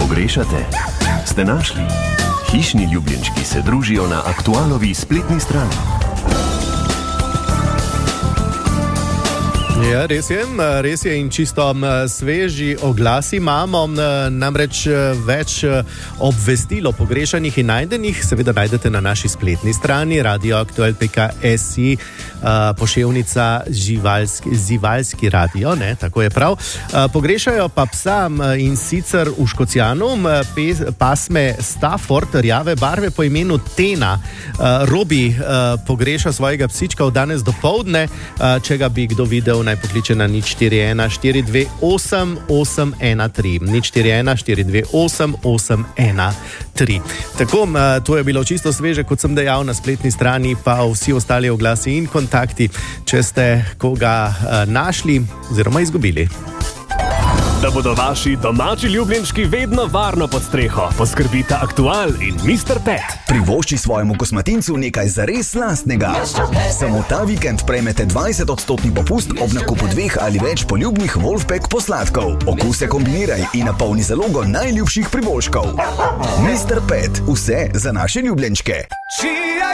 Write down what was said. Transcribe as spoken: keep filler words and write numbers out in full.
Pogrešate? Ste našli? Hišni ljubljenčki se družijo na Aktualovi spletni strani. Ja, res je, res je in čisto sveži oglasi imamo, namreč več obvestil o pogrešanih in najdenih seveda najdete na naši spletni strani radioaktual pika si, poševnica živalski, živalski radio, ne, tako je prav. Pogrešajo pa psa in sicer v Škocjanu pasme Stafford, rjave barve po imenu Tena. Robi pogreša svojega psička od danes do poldne, če ga bi kdo videl, naj pokliče na nič štiri ena štiri dve osem osem ena tri. nič štiri ena štiri dve osem osem ena tri. Tako, to je bilo čisto sveže, kot sem dejal, na spletni strani pa vsi ostali oglasi in kontakti, če ste koga našli oziroma izgubili. Da bodo vaši domači ljubljenčki vedno varno pod streho, poskrbita Aktual in mister Pet. Privošči svojemu kosmatincu nekaj zares lastnega. Samo ta vikend prejmete dvajset odstotni popust ob nakupu dveh ali več poljubnih Wolfpack posladkov. Okuse kombiniraj in napolni zalogo najljubših priboljškov. mister Pet, vse za naše ljubljenčke.